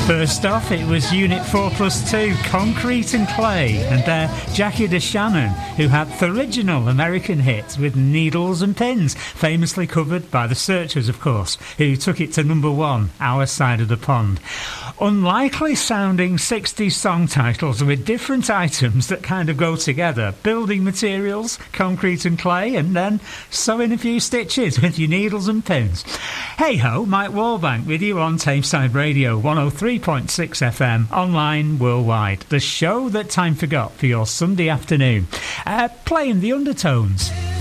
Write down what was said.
First off, it was Unit 4+2, Concrete and Clay, and Jackie DeShannon, who had the original American hit with Needles and Pins, famously covered by The Searchers, of course, who took it to number 1, Our Side of the Pond. Unlikely sounding 60s song titles with different items that kind of go together. Building materials, concrete and clay, and then sew in a few stitches with your needles and pins. Hey ho, Mike Wallbank with you on Tameside Radio 103.6 FM, online worldwide. The show that time forgot for your Sunday afternoon. Playing the Undertones.